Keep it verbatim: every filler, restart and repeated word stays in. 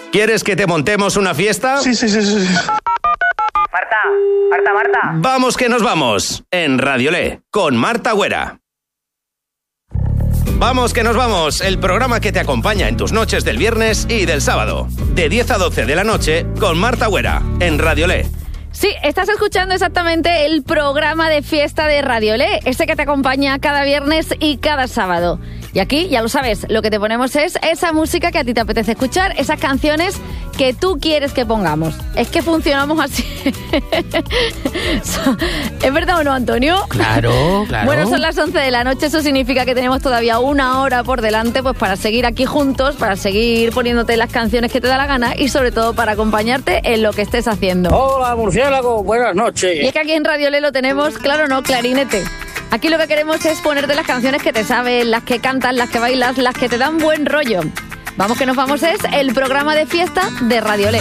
¿Quieres que te montemos una fiesta? Sí, sí, sí, sí. Marta, Marta, Marta. Vamos que nos vamos. En Radiolé, con Marta Güera. Vamos que nos vamos, el programa que te acompaña en tus noches del viernes y del sábado. De diez a doce de la noche, con Marta Güera, en Radiolé. Sí, estás escuchando exactamente el programa de fiesta de Radiolé, ese que te acompaña cada viernes y cada sábado. Y aquí, ya lo sabes, lo que te ponemos es esa música que a ti te apetece escuchar, esas canciones que tú quieres que pongamos. Es que funcionamos así. ¿Es verdad o no, Antonio? Claro, claro. Bueno, son las once de la noche, eso significa que tenemos todavía una hora por delante pues para seguir aquí juntos, para seguir poniéndote las canciones que te da la gana y sobre todo para acompañarte en lo que estés haciendo. Hola, murciélago, buenas noches. Y es que aquí en Radiolé lo tenemos, claro, no, clarinete. Aquí lo que queremos es ponerte las canciones que te sabes, las que cantas, las que bailas, las que te dan buen rollo. Vamos que nos vamos es el programa de fiesta de Radiolé.